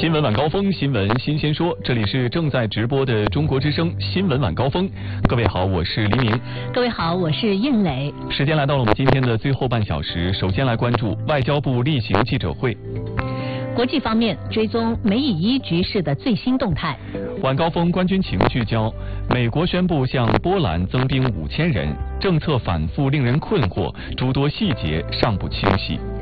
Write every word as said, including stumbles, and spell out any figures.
新闻晚高峰，新闻新鲜说，这里是正在直播的中国之声新闻晚高峰。各位好，我是黎明。 各位好，我是韵磊。 时间来到了我们今天的最后半小时，首先来关注外交部例行记者会。 国际方面，追踪美以伊局势的最新动态。 晚高峰官军情聚焦：美国宣布向波兰增兵五千人，政策反复令人困惑，诸多细节尚不清晰。